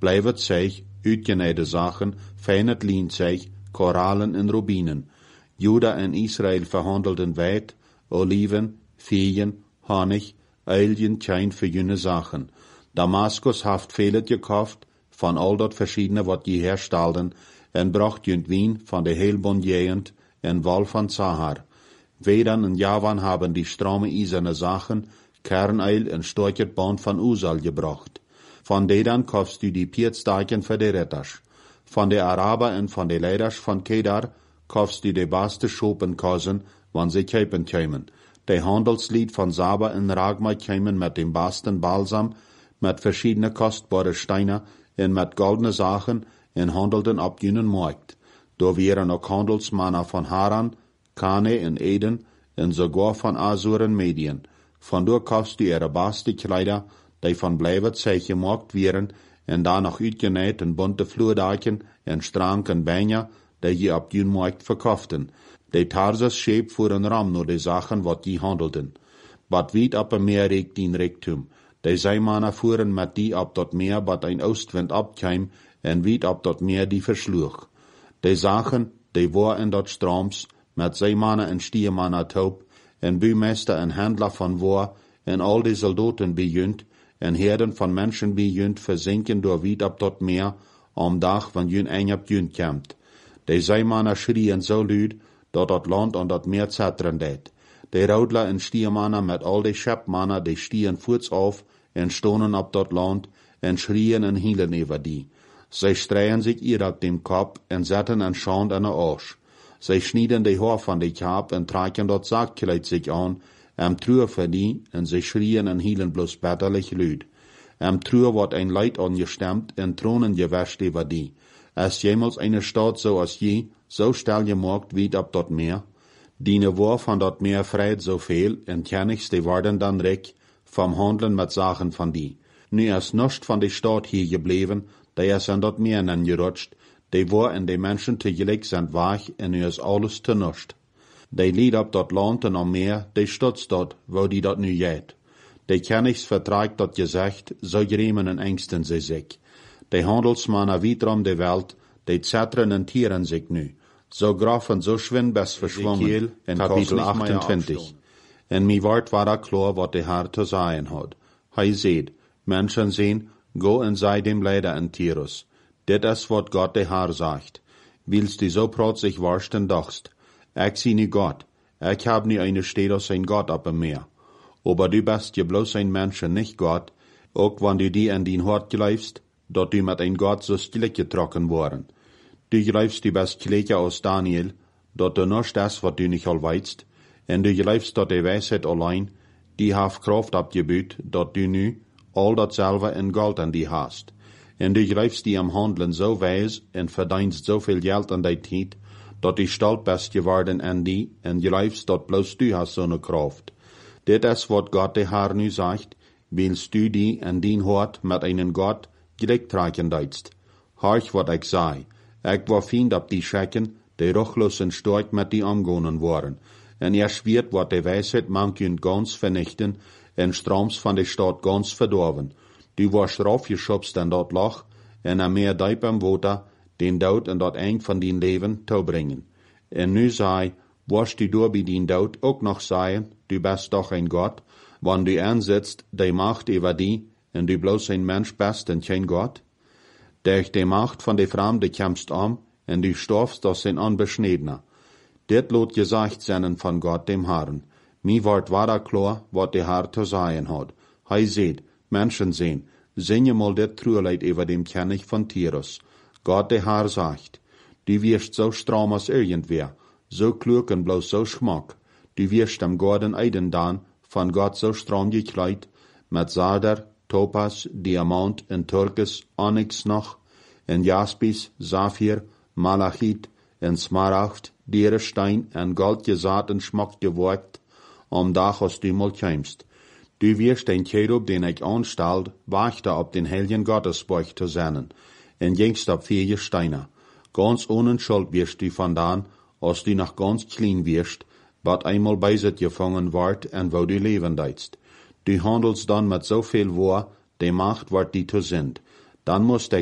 blijvet zich, uitgenäide Sachen, feines Lienzeug, Korallen en Rubinen. Juda en Israel verhandelten weit, Oliven, Feen, Honig, Eiljen, Tjein für jene Sachen. Damaskus haft vielet gekauft, van al dat verschiedene wat je herstalden, en bracht junt wien van de heelbon jegend en wal van Sahar. Wedan en Javan haben die strome iserne Sachen, Kerneil en stortjet baan van Uzal gebracht. Van dedan kaufst du die Pietstaken für de Retters. Van de Araber en van de Leiders van Kedar kaufst du de beste Schopenkassen, wann sie käpen kämen. De Handelslied van Saba en Ragma kämen mit dem besten Balsam, mit verschiedene kostbare Steine en mit goldene Sachen en handelten ab jenen Markt. Da wären auch Handelsmannen von Haran, Kane en Eden en sogar von Asur en Medien. Von dort kaufst du ihre beste Kleider, die von blijven Zeug gemacht wären, en danach uitgenäht en bunte Flurdaken en stranken Beine, die je ab jenen Markt verkauften. De Tarsus scheep voor een ram nur de Sachen, wat die handelten. Wat wiet op een meer regt die Rektum. De Zeemannen fuhren met die op dat meer, wat een oostwind opkwam, en wiet op dat meer die versloeg. De Sachen, die war in dat Stroms, met Zeemannen en Stiermannen taub, en buurmeester en handler van war, en al die soldaten bejunt, en herden van mensen bejunt verzinken door wiet op dat meer, om dag van jun een op jun komt. De Zeemannen schrien zo luid, dat land aan dat meer zetteren deed. De Roudler en Stiermannen met al de Schepmannen, die stieren voets auf en stonen op dat land en schrien en hielen over die. Zij streien zich ihr op dem Kopf en zetten een schand aan de Arsch. Zij schnieden de haar van de Kap en traken dat Saakkleid zich aan, truur voor die, en zij schrien en hielen bloos betterlich luid. Truur wordt een Leid angestemmt en tronen gewäscht over die. Als jemals eine Stadt so als je, so stel gemaakt wie op dat meer, die war van dat meer vreit zoveel, en kennigste worden dan rijk, vom Handeln mit Sachen van die. Nu is nicht van de Stadt hier gebleven, die is aan dat meer nan gerutscht, die war en de mensen tegelijk zijn weg, en nu is alles te nust. Die lied op dat land en am meer, die stutzt dat, wo die dat nu jet. Die kennigs vertragt dat gezegd, zo gremen en engsten ze zich. De handelsmannen wietrom de Welt, die zetteren en tieren zich nu. Zo graf en zo schwind best verschwommen, in Kapitel 28. En mi wordt war da klar, wat de Herr te zeggen had. Hij zeid, Menschen zien, go en sei dem Leider in Tyrus. Dit is wat Gott de Herr sagt. Willst du so protzig warsten dachst? Ich zie nu Gott. Ich hab nu eine Stelle sein Gott op dem Meer. Aber du bist ja bloß ein Menschen, nicht Gott, auch wenn du die in dein Hort gleifst, dat du mit ein Gott so still getrokken worden. Du gleifst du best kleiner als Daniel, dat du nicht das, wat du nicht all weißt, en du gleifst dat de Weisheit allein, die haf Kraft abgebüht, dat du nu all dat selber in Gold an die hast. En du gleifst die am Handeln so weis en verdienst so viel Geld an die Tijd, dat du stolz bist geworden an die, en gleifst dat bloß du hast so ne Kraft. Dit is wat Gott de Herr nu sagt, willst du die en dien Hort mit einen Gott gelijk tragen deitst. Horch wat ik zei, ik war fiend op die Schecken, die ruchlos en stork met die omgonen waren, en schwiert wat de Weisheit manchen ganz vernichten, en Stroms van de Stadt ganz verdorven. Du warst raufgeschubst in dat Loch, en a meer diep am Water, den Dood en dat eind van dien Leben toebringen. En nu zei, warst du door bij dien Dood ook nog zeggen, du bist doch ein Gott, wann du aansetzt, die Macht über die, en du bloß ein Mensch bist en kein Gott? Durch die Macht von de Fremde kämpfst en du storfst als ein Unbeschniedener. Dit lot gesagt seinen von Gott dem Herrn. Mi ward wada klar, wat de Herr zu sagen hat. Hij seht, Menschen sehen, singe mal dit Trueleid über dem König von Tyrus. Gott de Herr sagt, du wirst so stram als irgendwer, so klug en bloß so schmack. Du wirst am Gordon Eiden dan, von Gott so stram gekleid, mit Sarder, Topas, Diamant en Turkis, Onyx noch, en Jaspis, Saphir, Malachit, en Smaragd, Dierestein en Gold gesaat en schmack geworkt, dag als du mal kämst. Du wirst den Cherub, den ich anstalt, wachte op den heiligen Gottesburg zu sennen, en jengst op 4 Steine. Ganz ohne Schuld wirst du vandaan, als du noch ganz clean wirst, wat einmal beiset gefangen ward en wo du leben deitst. Du handelst dann mit so viel Wahr, die Macht ward die zu sind. Dann musst